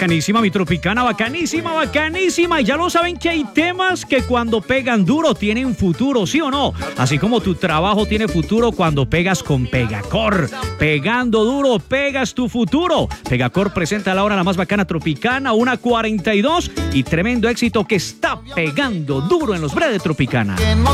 bacanísima, mi Tropicana, bacanísima, bacanísima. Y ya lo saben que hay temas que cuando pegan duro tienen futuro, ¿sí o no? Así como tu trabajo tiene futuro cuando pegas con Pegacor. Pegando duro, pegas tu futuro. Pegacor presenta a la hora la más bacana Tropicana, 1:42, y tremendo éxito que está pegando duro en los breves de Tropicana.